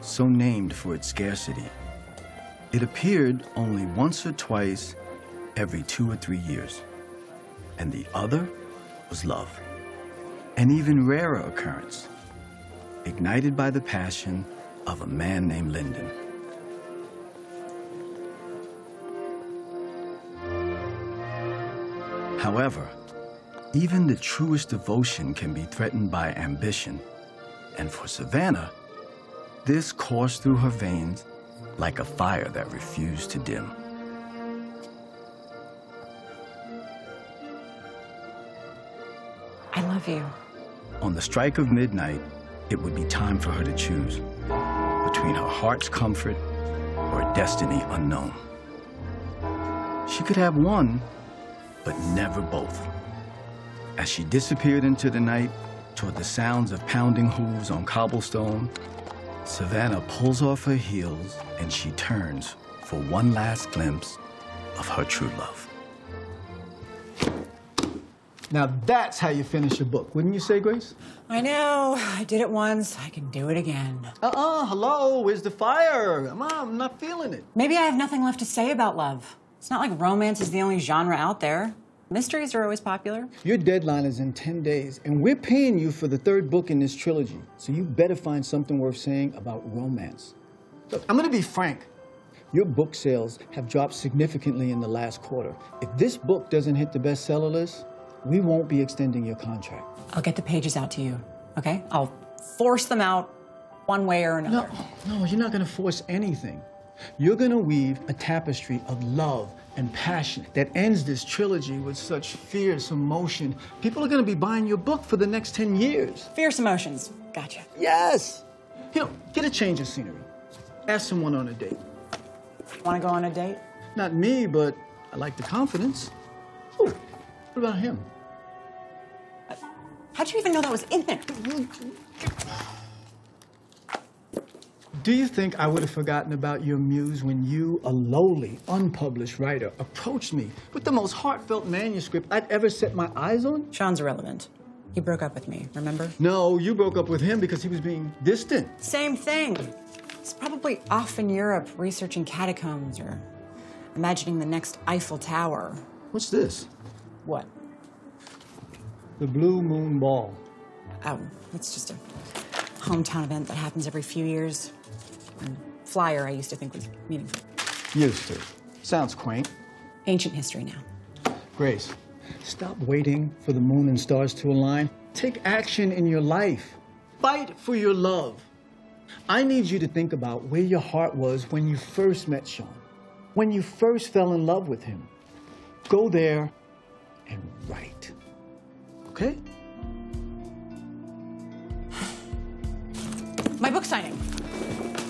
so named for its scarcity. It appeared only once or twice every 2 or 3 years. And the other was love, an even rarer occurrence, ignited by the passion of a man named Lyndon. However, even the truest devotion can be threatened by ambition, and for Savannah, this coursed through her veins like a fire that refused to dim. I love you. On the strike of midnight, it would be time for her to choose between her heart's comfort or a destiny unknown. She could have one, but never both. As she disappeared into the night toward the sounds of pounding hooves on cobblestone, Savannah pulls off her heels and she turns for one last glimpse of her true love. Now that's how you finish a book, wouldn't you say, Grace? I know. I did it once. I can do it again. Hello, where's the fire? Come on, I'm not feeling it. Maybe I have nothing left to say about love. It's not like romance is the only genre out there. Mysteries are always popular. Your deadline is in 10 days, and we're paying you for the 3rd book in this trilogy, so you better find something worth saying about romance. Look, I'm gonna be frank. Your book sales have dropped significantly in the last quarter. If this book doesn't hit the bestseller list, we won't be extending your contract. I'll get the pages out to you, okay? I'll force them out one way or another. No, you're not gonna force anything. You're gonna weave a tapestry of love and passion that ends this trilogy with such fierce emotion. People are gonna be buying your book for the next 10 years. Fierce emotions. Gotcha. Yes! You know, get a change of scenery. Ask someone on a date. Want to go on a date? Not me, but I like the confidence. Ooh, what about him? How'd you even know that was in there? Do you think I would have forgotten about your muse when you, a lowly, unpublished writer, approached me with the most heartfelt manuscript I'd ever set my eyes on? Sean's irrelevant. He broke up with me, remember? No, you broke up with him because he was being distant. Same thing. He's probably off in Europe researching catacombs or imagining the next Eiffel Tower. What's this? What? The Blue Moon Ball. Oh, it's just a hometown event that happens every few years. And flyer I used to think was meaningful. Used to. Sounds quaint. Ancient history now. Grace, stop waiting for the moon and stars to align. Take action in your life. Fight for your love. I need you to think about where your heart was when you first met Sean, when you first fell in love with him. Go there and write. Okay? My book signing.